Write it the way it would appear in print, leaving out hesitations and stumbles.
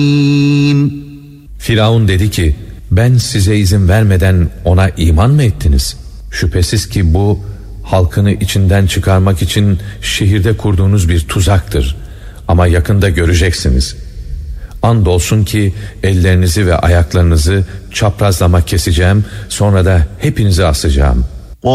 Firavun dedi ki, ben size izin vermeden ona iman mı ettiniz? Şüphesiz ki bu halkını içinden çıkarmak için şehirde kurduğunuz bir tuzaktır. Ama yakında göreceksiniz. Andolsun ki ellerinizi ve ayaklarınızı çaprazlama keseceğim, sonra da hepinizi asacağım.